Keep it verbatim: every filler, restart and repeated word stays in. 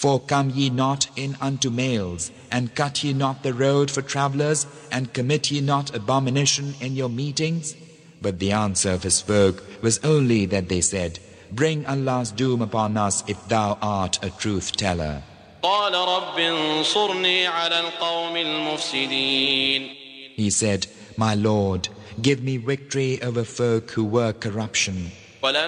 For come ye not in unto males, and cut ye not the road for travellers, and commit ye not abomination in your meetings? But the answer of his folk was only that they said, Bring Allah's doom upon us if thou art a truth-teller. قال رب انصرني على القوم المفسدين. He said, My Lord, give me victory over folk who work corruption.